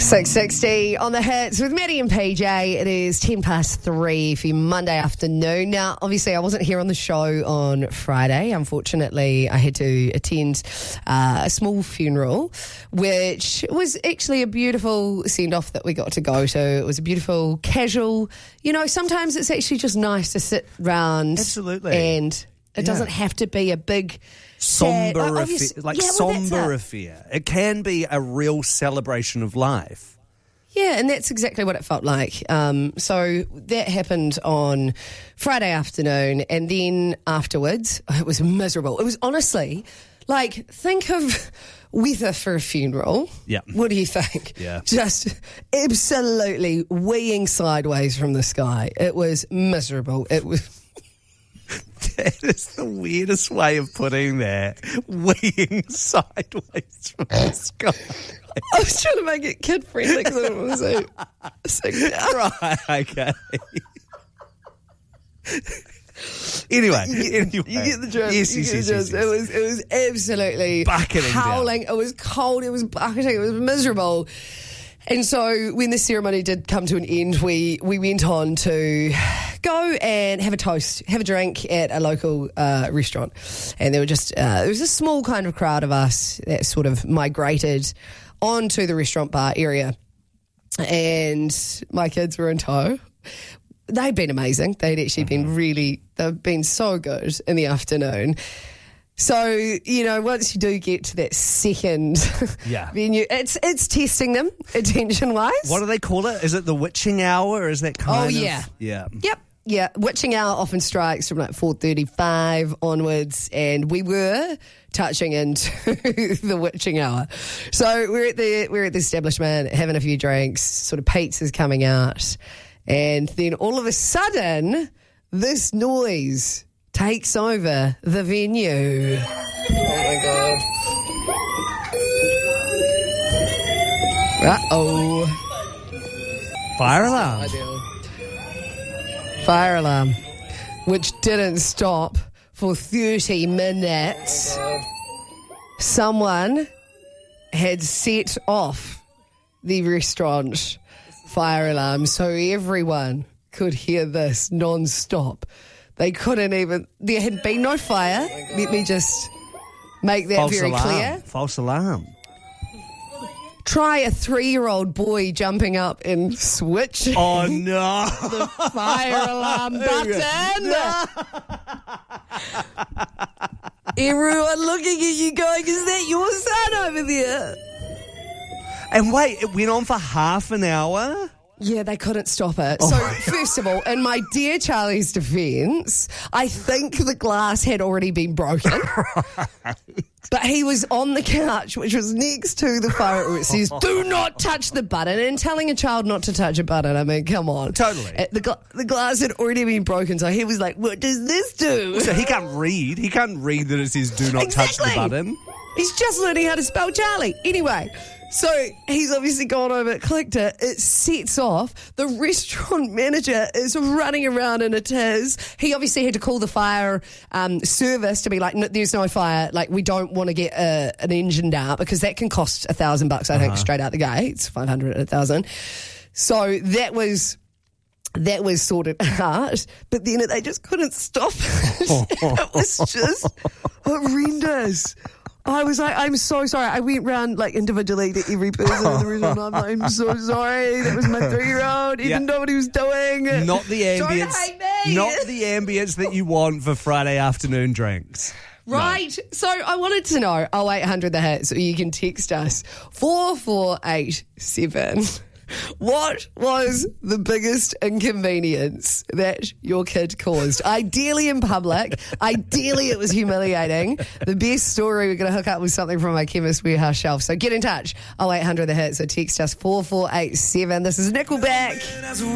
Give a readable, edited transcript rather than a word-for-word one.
6:60 on the hits with Maddie and PJ. It is 3:10 for your Monday afternoon. Now, obviously, I wasn't here on the show on Friday. Unfortunately, I had to attend a small funeral, which was actually a beautiful send-off that we got to go to. It was a beautiful, casual, sometimes it's actually just nice to sit round. Absolutely. And it doesn't have to be a big... somber affair. It can be a real celebration of life. Yeah, and that's exactly what it felt like. So that happened on Friday afternoon, and then afterwards, it was miserable. It was honestly, think of weather for a funeral. Yeah. What do you think? Yeah. Just absolutely weeing sideways from the sky. It was miserable. It was... That is the weirdest way of putting that. Weeing sideways from the sky. I was trying to make it kid-friendly because I didn't want to say Right, okay. Anyway, you get the joke. Yes. It was absolutely bucketing howling. down. It was cold. It was bucketing. It was miserable. And so when the ceremony did come to an end, we went on to go and have a toast, have a drink at a local restaurant. And there were there was a small kind of crowd of us that sort of migrated onto the restaurant bar area. And my kids were in tow. They'd been amazing. They'd actually they've been so good in the afternoon. So, once you do get to that second venue, it's testing them attention-wise. What do they call it? Is it the witching hour? Or is that kind of... yeah. Yeah. Yep. Yeah, witching hour often strikes from 4:35 onwards, and we were touching into the witching hour. So we're at the establishment having a few drinks, sort of pizzas coming out, and then all of a sudden, this noise takes over the venue. Oh my God. Uh-oh. Fire alarm. Fire alarm, which didn't stop for 30 minutes. Someone had set off the restaurant fire alarm so everyone could hear this non-stop. They couldn't even... There had been no fire. Let me just make that very clear. False alarm. Try a 3-year-old boy jumping up and switching Oh, no. the fire alarm button. Everyone looking at you going, is that your son over there? And wait, it went on for half an hour? Yeah, they couldn't stop it. So, first of all, in my dear Charlie's defence, I think the glass had already been broken. But he was on the couch, which was next to the fire. It says, do not touch the button. And telling a child not to touch a button, I mean, come on. Totally. The glass had already been broken, so he was like, what does this do? So he can't read. He can't read that it says do not touch the button. He's just learning how to spell Charlie. Anyway, so he's obviously gone over, clicked it, it sets off. The restaurant manager is running around in a tiz. He obviously had to call the fire service to be like, no, there's no fire. Like, we don't want to get an engine out because that can cost $1,000, I think, straight out the gate. It's 500 at 1,000. So that was sorted out, but then they just couldn't stop it. It was just horrendous. I was like, I'm so sorry. I went round individually to every person in the restaurant. I'm like, I'm so sorry. That was my 3-year-old. He didn't know what he was doing. Not the ambience. Don't hate me. Not the ambience that you want for Friday afternoon drinks. Right. No. So I wanted to know, 0800 the hit, so you can text us 4487. What was the biggest inconvenience that your kid caused? Ideally in public. Ideally it was humiliating. The best story, we're going to hook up with something from my Chemist Warehouse shelf. So get in touch. 0800 the hit. So text us 4487. This is Nickelback.